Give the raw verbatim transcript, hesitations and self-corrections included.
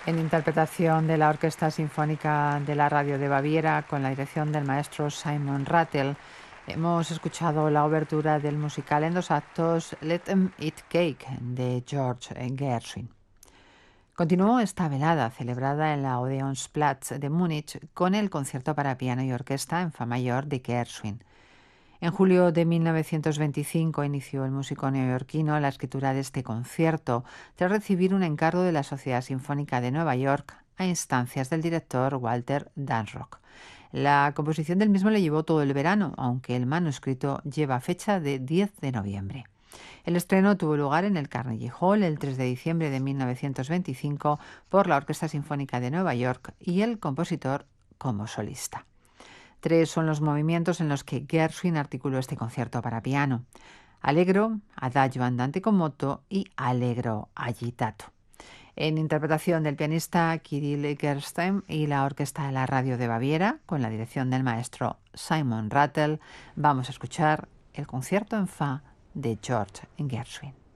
En interpretación de la Orquesta Sinfónica de la Radio de Baviera, con la dirección del maestro Simon Rattle, hemos escuchado la obertura del musical en dos actos Let 'em Eat Cake de George Gershwin. Continuó esta velada, celebrada en la Odeonsplatz de Múnich, con el concierto para piano y orquesta en fa mayor de Gershwin. En julio de mil novecientos veinticinco inició el músico neoyorquino la escritura de este concierto, tras recibir un encargo de la Sociedad Sinfónica de Nueva York a instancias del director Walter Danrock. La composición del mismo le llevó todo el verano, aunque el manuscrito lleva fecha de diez de noviembre. El estreno tuvo lugar en el Carnegie Hall el tres de diciembre de mil novecientos veinticinco por la Orquesta Sinfónica de Nueva York y el compositor como solista. Tres son los movimientos en los que Gershwin articuló este concierto para piano: Allegro, Adagio andante con moto y Allegro agitato. En interpretación del pianista Kirill Gerstein y la Orquesta de la Radio de Baviera, con la dirección del maestro Simon Rattle, vamos a escuchar el concierto en fa de George Gershwin.